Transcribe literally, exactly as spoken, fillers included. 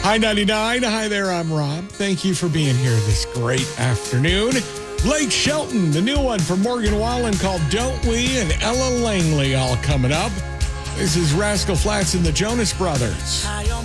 Hi, ninety-nine. Hi there, I'm Rob. Thank you for being here this great afternoon. Blake Shelton, the new one from Morgan Wallen called Don't We, and Ella Langley all coming up. This is Rascal Flatts and the Jonas Brothers. High on